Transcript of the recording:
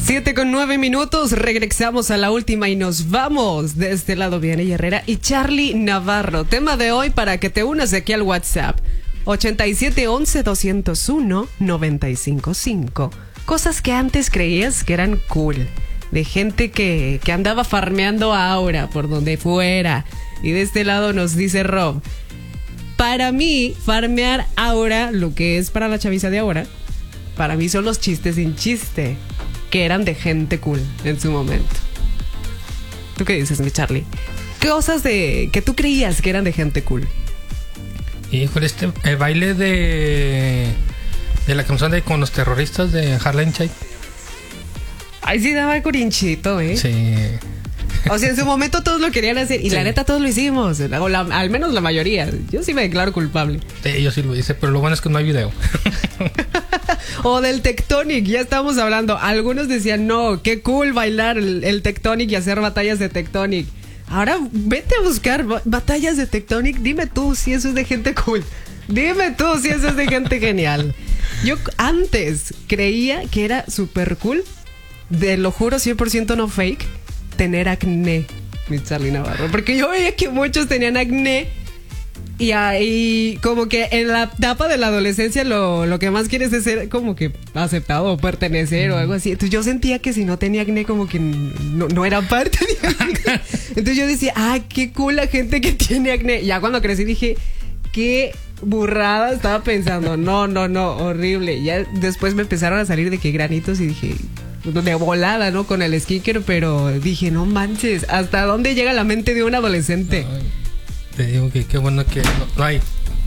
7:09, regresamos a la última y nos vamos. De este lado viene Herrera y Charlie Navarro. Tema de hoy para que te unas aquí al WhatsApp. 8711-201-955. Cosas que antes creías que eran cool. De gente que andaba farmeando ahora por donde fuera. Y de este lado nos dice Rob. Para mí, farmear ahora, lo que es para la chaviza de ahora, para mí son los chistes sin chiste, que eran de gente cool en su momento. ¿Tú qué dices, mi Charlie? ¿Qué cosas que tú creías que eran de gente cool? Híjole, el baile de la canción de con los terroristas de Harlem Shake. Ay, sí daba corinchito, ¿eh? Sí. O sea, en su momento todos lo querían hacer y sí. La neta todos lo hicimos, al menos la mayoría. Yo sí me declaro culpable. Sí, yo sí lo hice, pero lo bueno es que no hay video. O del Tectonic, ya estamos hablando. Algunos decían, no, qué cool bailar el Tectonic y hacer batallas de Tectonic. Ahora vete a buscar batallas de Tectonic. Dime tú si eso es de gente cool. Dime tú si eso es de gente genial. Yo antes creía que era súper cool, de lo juro 100% no fake, tener acné, mi Charlie Navarro. Porque yo veía que muchos tenían acné. Y ahí como que en la etapa de la adolescencia lo que más quieres es ser como que aceptado o pertenecer o algo así. Entonces yo sentía que si no tenía acné como que no era parte de acné. Entonces yo decía, qué cool la gente que tiene acné. Ya cuando crecí dije, qué burrada estaba pensando. No, horrible. Ya después me empezaron a salir de que granitos y dije, de volada, ¿no? Con el skincare, pero dije, no manches, ¿hasta dónde llega la mente de un adolescente? Ay, te digo que qué bueno que no hay